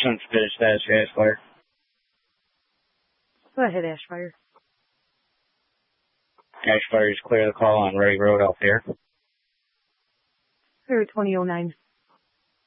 Unsuspicious status for Ashfire. Go ahead, Ashfire. Ashfire is clear the call on Ready Road out there. Clear 2009.